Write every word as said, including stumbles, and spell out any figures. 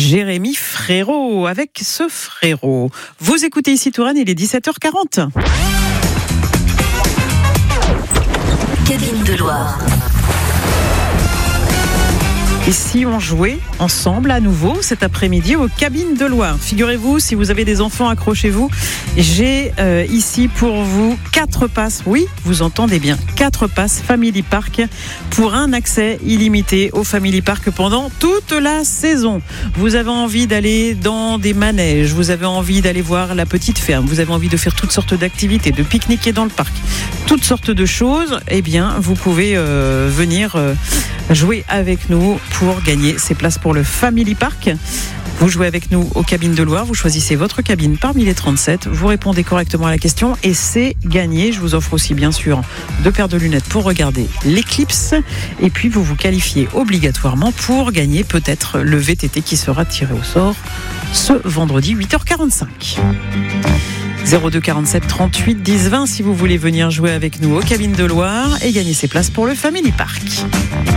Jérémy Frérot, avec ce frérot. Vous écoutez ici Touraine, il est dix-sept heures quarante. Cabine de Loire. Et si on jouait ensemble à nouveau cet après-midi aux Cabines de Loire? Figurez-vous, si vous avez des enfants, accrochez-vous. J'ai euh, ici pour vous quatre passes. Oui, vous entendez bien, quatre passes Family Park pour un accès illimité au Family Park pendant toute la saison. Vous avez envie d'aller dans des manèges, vous avez envie d'aller voir la petite ferme, vous avez envie de faire toutes sortes d'activités, de pique-niquer dans le parc, toutes sortes de choses. Eh bien, vous pouvez euh, venir euh, jouer avec nous pour gagner ces places pour le Family Park. Vous jouez avec nous aux Cabines de Loire, vous choisissez votre cabine parmi les trente-sept, vous répondez correctement à la question et c'est gagné. Je vous offre aussi bien sûr deux paires de lunettes pour regarder l'éclipse et puis vous vous qualifiez obligatoirement pour gagner peut-être le V T T qui sera tiré au sort ce vendredi huit heures quarante-cinq. zéro deux quarante-sept trente-huit dix vingt si vous voulez venir jouer avec nous aux Cabines de Loire et gagner ces places pour le Family Park.